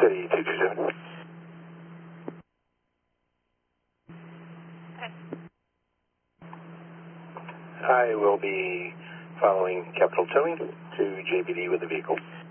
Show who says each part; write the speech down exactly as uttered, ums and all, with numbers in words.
Speaker 1: steady two two seven. I will be following Capital Towing to J B D with the vehicle.